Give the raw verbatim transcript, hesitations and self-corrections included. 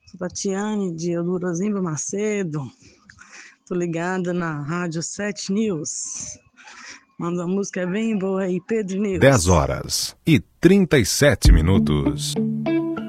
Sou Tatiane, de Eldorozimba Macedo. Tô ligada na Rádio sete News. Manda uma música bem boa aí, Pedro News. dez horas e trinta e sete minutos.